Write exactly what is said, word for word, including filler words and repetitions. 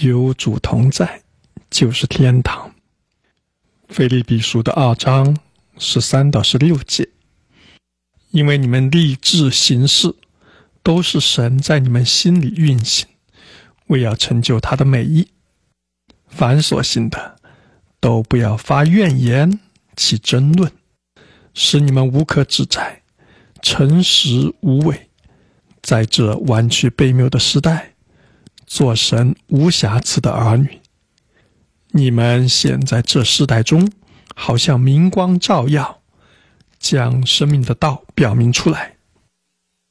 有主同在，就是天堂。腓立比书的二章十三到十六节，因为你们立志行事，都是神在你们心里运行，为要成就他的美意。凡所信的，都不要发怨言，起争论，使你们无可指摘，诚实无伪，在这弯曲悖谬的时代，做神无瑕疵的儿女。你们现在这世代中，好像明光照耀，将生命的道表明出来。